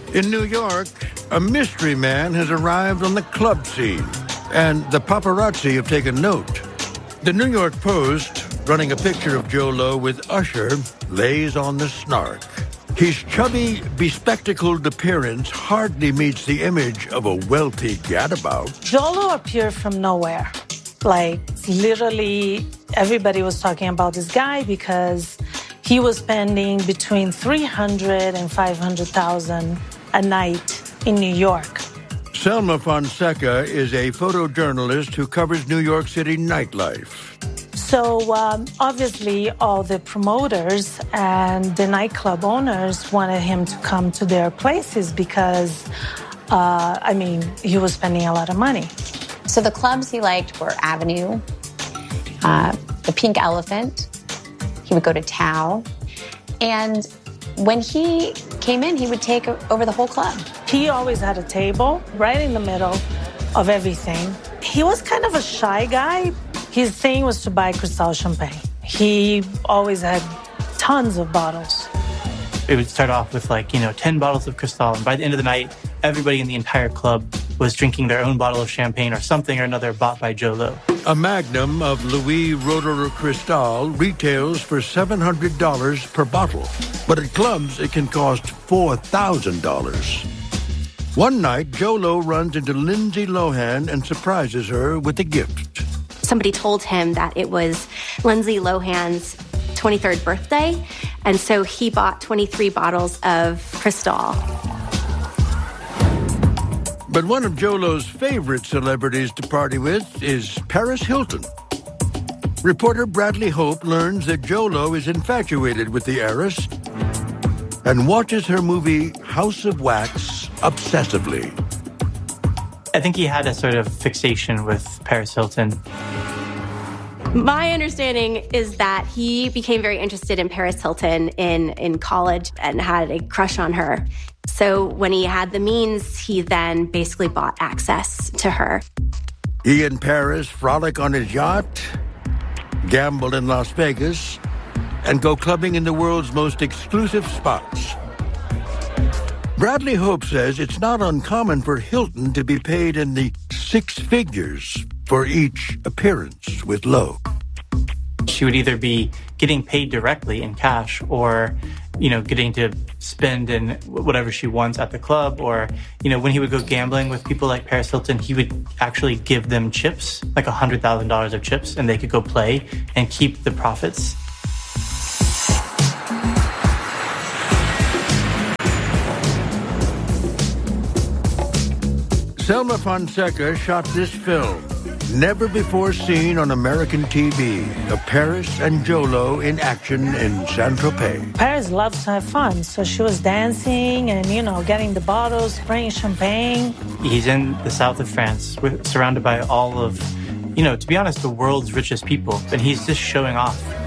In New York, a mystery man has arrived on the club scene, and the paparazzi have taken note. The New York Post, running a picture of Joe Low with Usher, lays on the snark. His chubby, bespectacled appearance hardly meets the image of a wealthy gadabout. Joe Low appeared from nowhere. Like, literally, everybody was talking about this guy because he was spending between $300,000 and $500,000 a night in New York. Selma Fonseca is a photojournalist who covers New York City nightlife. So obviously all the promoters and the nightclub owners wanted him to come to their places because, he was spending a lot of money. So the clubs he liked were Avenue, the Pink Elephant. He would go to Tao. And when he came in, he would take over the whole club. He always had a table right in the middle of everything. He was kind of a shy guy. His thing was to buy Cristal champagne. He always had tons of bottles. It would start off with 10 bottles of Cristal, and by the end of the night, everybody in the entire club was drinking their own bottle of champagne or something or another bought by Joe Low. A magnum of Louis Roederer Cristal retails for $700 per bottle, but at clubs it can cost $4,000. One night, Joe Low runs into Lindsay Lohan and surprises her with a gift. Somebody told him that it was Lindsay Lohan's 23rd birthday, and so he bought 23 bottles of Cristal. But one of Joe Low's favorite celebrities to party with is Paris Hilton. Reporter Bradley Hope learns that Joe Low is infatuated with the heiress and watches her movie House of Wax obsessively. I think he had a sort of fixation with Paris Hilton. My understanding is that he became very interested in Paris Hilton in college and had a crush on her. So when he had the means, he then basically bought access to her. He and Paris frolic on his yacht, gamble in Las Vegas, and go clubbing in the world's most exclusive spots. Bradley Hope says it's not uncommon for Hilton to be paid in the six figures for each appearance with Low. She would either be getting paid directly in cash or, getting to spend in whatever she wants at the club. Or, when he would go gambling with people like Paris Hilton, he would actually give them chips, like $100,000 of chips, and they could go play and keep the profits. Selma Fonseca shot this film, never before seen on American TV, of Paris and Joe Low in action in Saint-Tropez. Paris loves to have fun, so she was dancing and, getting the bottles, spraying champagne. He's in the south of France, surrounded by all of, to be honest, the world's richest people, and he's just showing off.